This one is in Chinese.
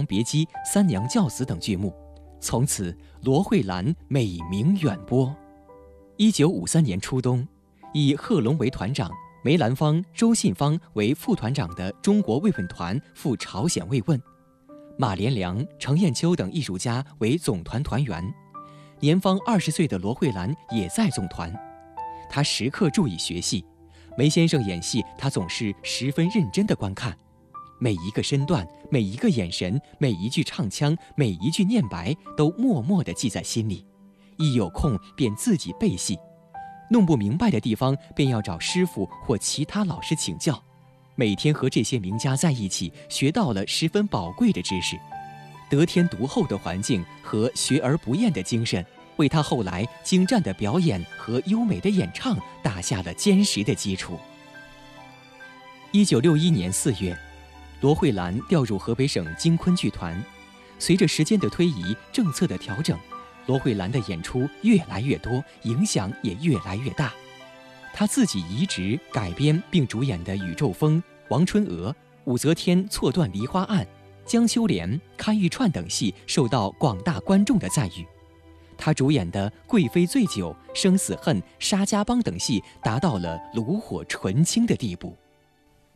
别姬》《三娘教子》等剧目，从此罗慧兰美名远播。1953年初冬，以贺龙为团长，梅兰芳、周信芳为副团长的中国慰问团赴朝鲜慰问，马连良、程砚秋等艺术家为总团团员。年方20岁的罗慧兰也在总团，她时刻注意学戏。梅先生演戏，她总是十分认真地观看，每一个身段、每一个眼神、每一句唱腔、每一句念白，都默默地记在心里。一有空便自己背戏，弄不明白的地方便要找师傅或其他老师请教。每天和这些名家在一起，学到了十分宝贵的知识。得天独厚的环境和学而不厌的精神，为他后来精湛的表演和优美的演唱打下了坚实的基础。1961年4月，罗慧兰调入河北省京昆剧团。随着时间的推移，政策的调整，罗慧兰的演出越来越多，影响也越来越大。她自己移植、改编并主演的《宇宙风》《王春娥》《武则天错断梨花案》《江秋莲》《看玉串》等戏受到广大观众的赞誉。她主演的《贵妃醉酒》《生死恨》《沙家浜》等戏达到了炉火纯青的地步。